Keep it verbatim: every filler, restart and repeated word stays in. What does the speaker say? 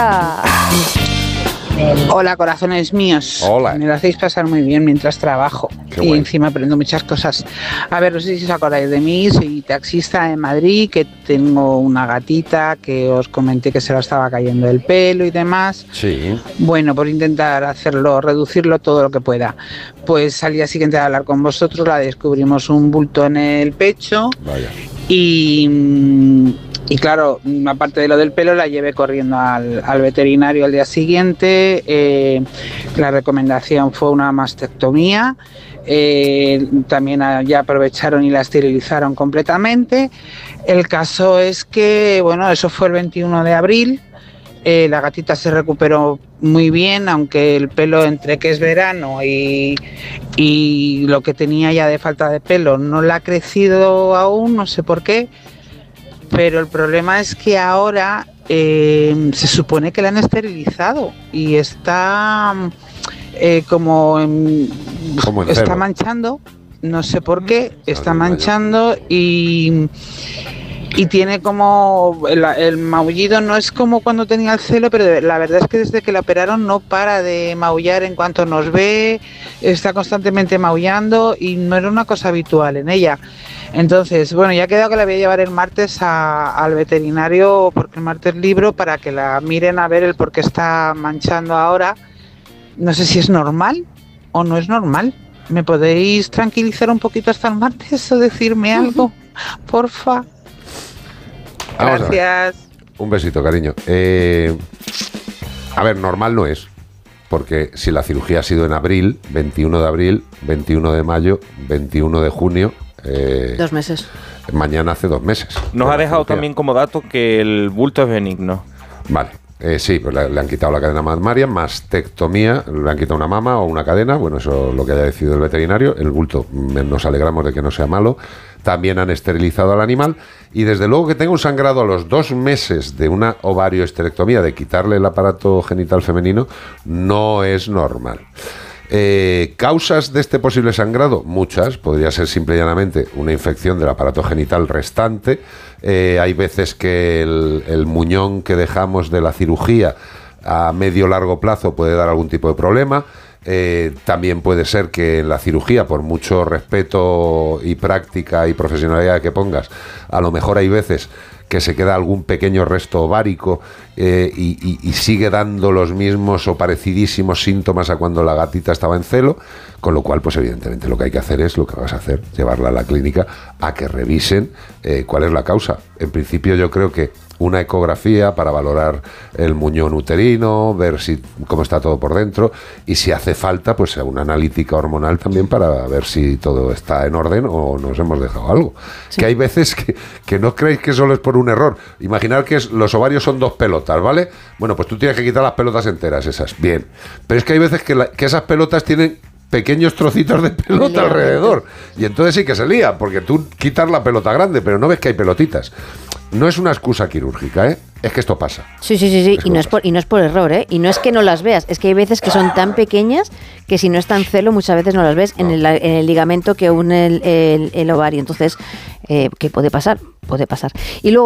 Hola, corazones míos. Hola. Me lo hacéis pasar muy bien mientras trabajo. Qué y bueno. encima aprendo muchas cosas. A ver, no sé si os acordáis de mí. Soy taxista en Madrid, que tengo una gatita que os comenté que se la estaba cayendo el pelo y demás. Sí. Bueno, por intentar hacerlo, reducirlo todo lo que pueda. Pues al día siguiente de hablar con vosotros la descubrimos un bulto en el pecho. Vaya. Y, y claro, aparte de lo del pelo, la llevé corriendo al, al veterinario al día siguiente. Eh, la recomendación fue una mastectomía. Eh, también ya aprovecharon y la esterilizaron completamente. El caso es que, bueno, eso fue el veintiuno de abril. Eh, la gatita se recuperó muy bien, aunque el pelo, entre que es verano y, y lo que tenía ya de falta de pelo no le ha crecido aún, no sé por qué, pero el problema es que ahora eh, se supone que la han esterilizado y está eh, como, en, Como en está celo. manchando, no sé por qué, está Ay, vaya. manchando y... Y tiene como, el, el maullido no es como cuando tenía el celo, pero de- la verdad es que desde que la operaron no para de maullar en cuanto nos ve, está constantemente maullando y no era una cosa habitual en ella. Entonces, bueno, ya ha quedado que la voy a llevar el martes a- al veterinario, porque el martes libro, para que la miren a ver el por qué está manchando ahora. No sé si es normal o no es normal. ¿Me podéis tranquilizar un poquito hasta el martes o decirme algo? Porfa. Vamos a ver. Gracias. Un besito, cariño. Eh, a ver, normal no es. Porque si la cirugía ha sido en abril, veintiuno de abril, veintiuno de mayo, veintiuno de junio... Eh, Dos meses. Mañana hace dos meses. Nos de ha la dejado cirugía. también como dato que el bulto es benigno. Vale. Eh, sí, pues le, le han quitado la cadena mamaria, mastectomía, le han quitado una mama o una cadena, bueno, eso es lo que haya decidido el veterinario. El bulto, mm, nos alegramos de que no sea malo. También han esterilizado al animal y desde luego que tenga un sangrado a los dos meses de una ovarioesterectomía, de quitarle el aparato genital femenino, no es normal. Eh, ¿Causas de este posible sangrado? Muchas. Podría ser simple y llanamente una infección del aparato genital restante. Eh, hay veces que el, el muñón que dejamos de la cirugía a medio largo plazo puede dar algún tipo de problema. Eh, también puede ser que en la cirugía, por mucho respeto y práctica y profesionalidad que pongas, a lo mejor hay veces que se queda algún pequeño resto ovárico eh, y, y, y sigue dando los mismos o parecidísimos síntomas a cuando la gatita estaba en celo, con lo cual, pues evidentemente lo que hay que hacer es lo que vas a hacer, llevarla a la clínica a que revisen eh, cuál es la causa. En principio yo creo que una ecografía para valorar el muñón uterino, ver si cómo está todo por dentro y si hace falta, pues una analítica hormonal también para ver si todo está en orden o nos hemos dejado algo. Sí. Que hay veces que, que no creéis que solo es por un error. Imaginar que es, los ovarios son dos pelotas, ¿vale? Bueno, pues tú tienes que quitar las pelotas enteras esas, bien. Pero es que hay veces que, la, que esas pelotas tienen pequeños trocitos de pelota alrededor y entonces sí que se lía, porque tú quitas la pelota grande, pero no ves que hay pelotitas. No es una excusa quirúrgica, ¿eh? Es que esto pasa. Sí, sí, sí, sí. Y no es por, y no es por error, ¿eh? Y no es que no las veas, es que hay veces que son tan pequeñas que si no está en celo muchas veces no las ves no. en, el, en el ligamento que une el, el, el ovario. Entonces, eh, ¿qué puede pasar? Puede pasar. Y luego